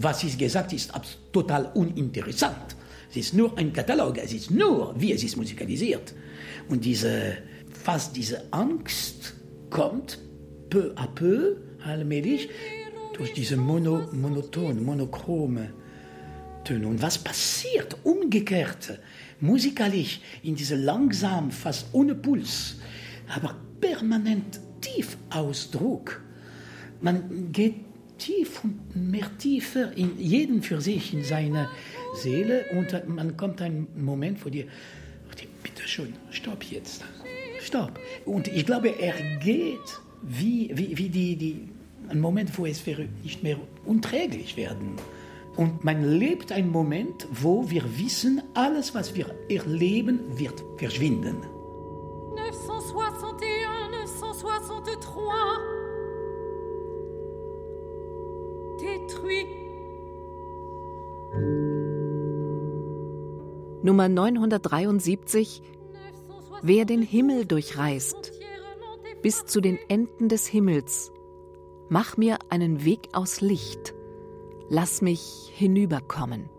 was ist gesagt, ist total uninteressant. Es ist nur ein Katalog, es ist nur, wie es ist musikalisiert. Und diese Angst kommt peu à peu, allmählich, durch diese monochrome Töne. Und was passiert umgekehrt, musikalisch, in diese langsam, fast ohne Puls, aber permanent Tiefausdruck. Man geht tief und mehr tiefer in jeden für sich, in seine Seele, und man kommt ein Moment, wo dir, bitte schön, stopp jetzt, stopp. Und ich glaube, er geht wie ein Moment, wo es nicht mehr unträglich werden. Und man lebt einen Moment, wo wir wissen, alles, was wir erleben, wird verschwinden. 961, 963 détruit. Nummer 973. Wer den Himmel durchreist, bis zu den Enden des Himmels, mach mir einen Weg aus Licht, lass mich hinüberkommen.